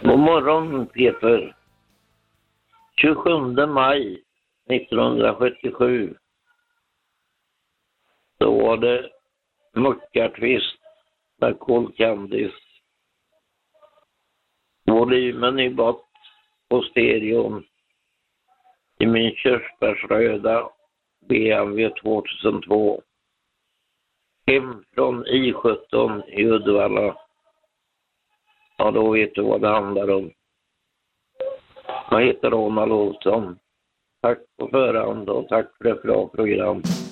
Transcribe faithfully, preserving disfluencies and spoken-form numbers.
God morgon Peter. tjugosjunde maj nittonhundrasjuttiosju. Då var det Muckartvist med Cool Candice. Volymen i bort på stereon i min körsbärsröda B M W tvåtusentvå. Hem från I sjutton i Uddevalla. Ja, då vet du vad det handlar om. Jag heter Ronald Olsson. Tack på förhand och tack för ett bra program.